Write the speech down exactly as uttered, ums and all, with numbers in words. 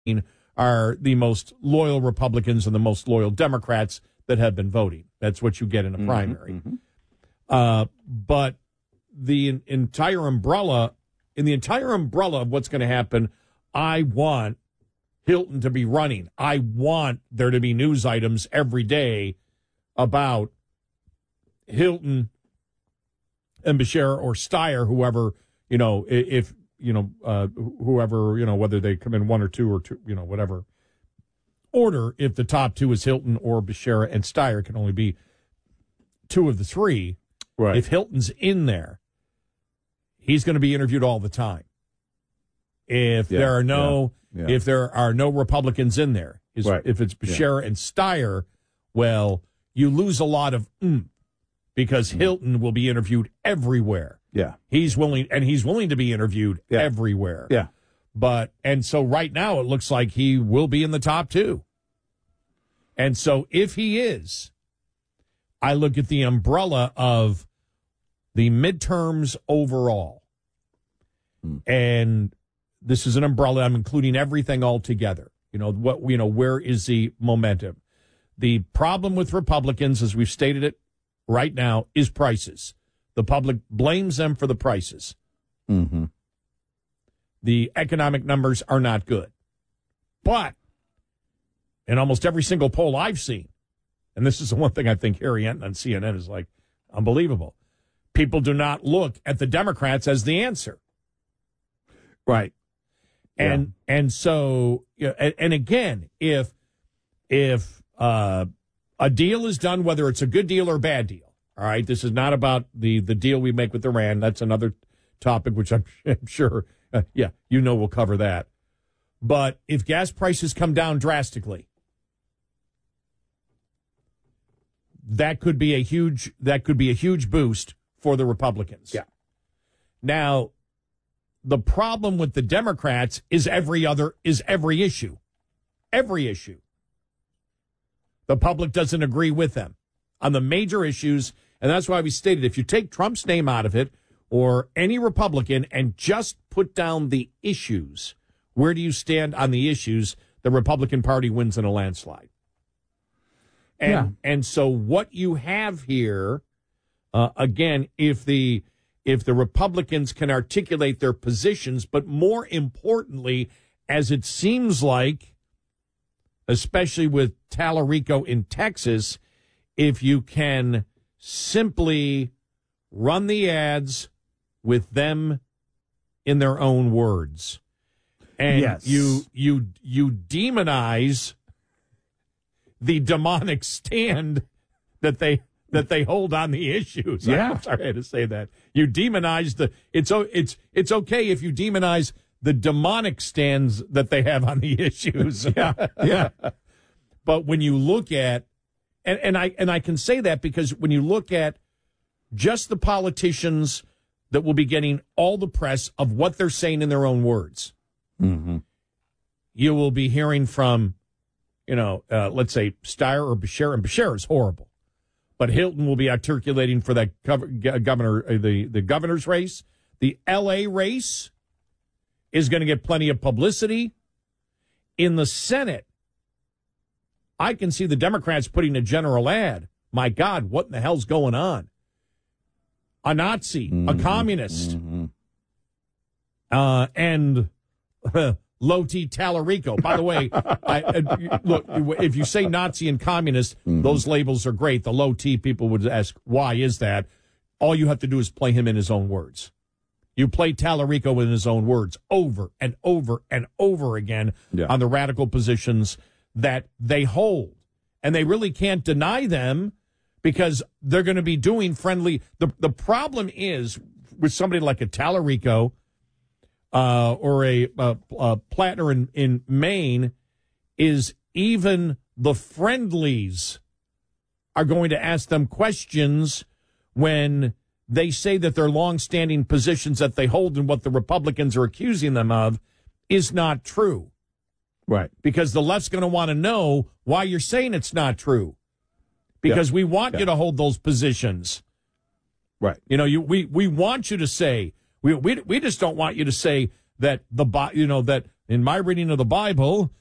are the most loyal Republicans and the most loyal Democrats that have been voting. That's what you get in a primary. Mm-hmm. Uh, but the entire umbrella, in the entire umbrella of what's going to happen, I want Hilton to be running. I want there to be news items every day about Hilton and Beshear or Steyer, whoever, you know, if, you know, uh, whoever, you know, whether they come in one or two or two, you know, whatever order, if the top two is Hilton or Beshear and Steyer, can only be two of the three. Right. If Hilton's in there, he's going to be interviewed all the time. If yeah, there are no, yeah, yeah. if there are no Republicans in there, is, right. if it's Beshear yeah. and Steyer, well, you lose a lot of mm, because mm. Hilton will be interviewed everywhere. Yeah, he's willing, and he's willing to be interviewed yeah. everywhere. Yeah, but and so right now it looks like he will be in the top two. And so if he is, I look at the umbrella of the midterms overall, mm. and this is an umbrella. I'm including everything all together. You know what? You know where is the momentum? The problem with Republicans, as we've stated it right now, is prices. The public blames them for the prices. Mm-hmm. The economic numbers are not good. But in almost every single poll I've seen, and this is the one thing I think Harry Enton on C N N is like unbelievable, people do not look at the Democrats as the answer. Right. And yeah. and so, you know, and, and again, if if uh, a deal is done, whether it's a good deal or a bad deal, all right, this is not about the, the deal we make with Iran. That's another topic, which I'm, I'm sure, uh, yeah, you know we'll cover that. But if gas prices come down drastically, that could be a huge that could be a huge boost for the Republicans. Yeah. Now, the problem with the Democrats is every other is every issue. Every issue. The public doesn't agree with them on the major issues, and that's why we stated if you take Trump's name out of it or any Republican and just put down the issues, where do you stand on the issues? The Republican Party wins in a landslide. And yeah. and so what you have here, uh, again, if the if the Republicans can articulate their positions, but more importantly, as it seems like, especially with Tallarico in Texas, if you can simply run the ads with them in their own words, and yes. you you you demonize the demonic stand that they that they hold on the issues. Yeah, I'm sorry I had to say that. You demonize the. It's it's it's okay if you demonize the demonic stands that they have on the issues. yeah, yeah. But when you look at, and, and I and I can say that because when you look at just the politicians that will be getting all the press of what they're saying in their own words, mm-hmm. you will be hearing from, you know, uh, let's say Steyer or Beshear, and Beshear is horrible, but Hilton will be articulating for that gov- governor, uh, the the governor's race. The L A race is going to get plenty of publicity. In the Senate, I can see the Democrats putting a general ad. My God, what in the hell's going on? A Nazi, mm-hmm. a communist, mm-hmm. uh, and uh, Loti Tallarico. By the way, I, uh, look, if you say Nazi and communist, mm-hmm. those labels are great. The Loti people would ask, why is that? All you have to do is play him in his own words. You play Tallarico in his own words over and over and over again yeah. on the radical positions that they hold. And they really can't deny them because they're going to be doing friendly. The, the problem is with somebody like a Tallarico uh, or a, a, a Plattner in, in Maine is even the friendlies are going to ask them questions when they say that their longstanding positions that they hold and what the Republicans are accusing them of is not true. Right. Because the left's going to want to know why you're saying it's not true. Because yeah. we want yeah. you to hold those positions. Right. You know, you we, we want you to say, we, we we just don't want you to say that the, you know, that in my reading of the Bible,